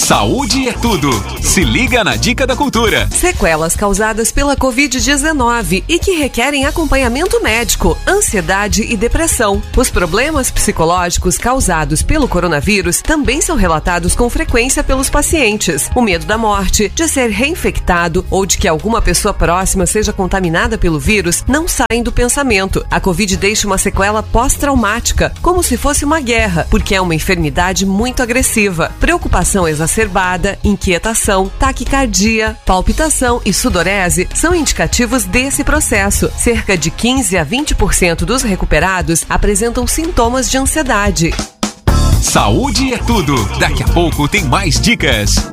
Saúde é tudo. Se liga na Dica da Cultura. Sequelas causadas pela Covid-19 e que requerem acompanhamento médico, ansiedade e depressão. Os problemas psicológicos causados pelo coronavírus também são relatados com frequência pelos pacientes. O medo da morte, de ser reinfectado ou de que alguma pessoa próxima seja contaminada pelo vírus não saem do pensamento. A Covid deixa uma sequela pós-traumática, como se fosse uma guerra, porque é uma enfermidade muito agressiva. Preocupação exacerbada, inquietação, taquicardia, palpitação e sudorese são indicativos desse processo. Cerca de 15 a 20% dos recuperados apresentam sintomas de ansiedade. Saúde é tudo. Daqui a pouco tem mais dicas.